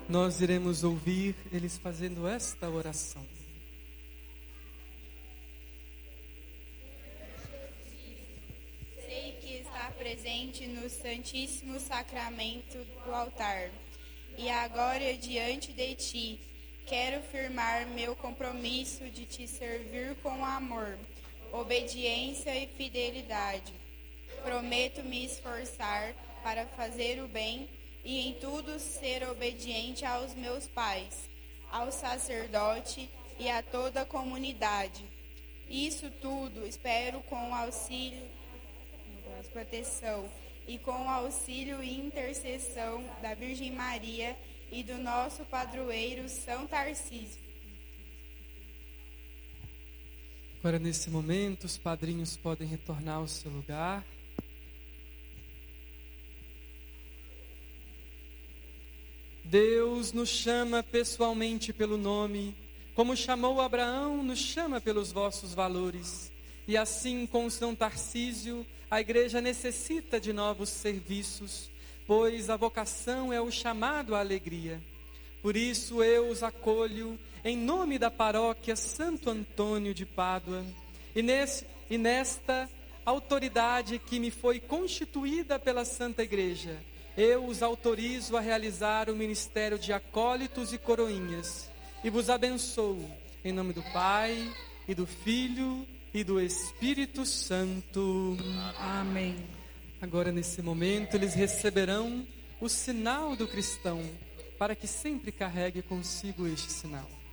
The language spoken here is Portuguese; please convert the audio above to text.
Nós iremos ouvir eles fazendo esta oração. Sei que está presente no Santíssimo Sacramento do altar, e agora diante de ti, quero firmar meu compromisso de te servir com amor, obediência e fidelidade. Prometo me esforçar para fazer o bem e em tudo ser obediente aos meus pais, ao sacerdote e a toda a comunidade. Isso tudo espero com auxílio, proteção e com auxílio e intercessão da Virgem Maria e do nosso padroeiro São Tarcísio. Agora, nesse momento, os padrinhos podem retornar ao seu lugar. Deus nos chama pessoalmente pelo nome, como chamou Abraão, nos chama pelos vossos valores. E assim, com São Tarcísio, a igreja necessita de novos serviços, pois a vocação é o chamado à alegria. Por isso eu os acolho em nome da paróquia Santo Antônio de Pádua, e nesta autoridade que me foi constituída pela Santa Igreja, eu os autorizo a realizar o ministério de acólitos e coroinhas, e vos abençoo, em nome do Pai, e do Filho, e do Espírito Santo. Amém. Agora, nesse momento, eles receberão o sinal do cristão, para que sempre carregue consigo este sinal.